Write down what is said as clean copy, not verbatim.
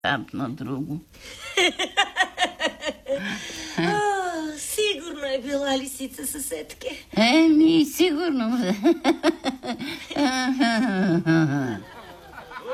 Абно друго. Сигурно е била лисица съседке. Сигурно.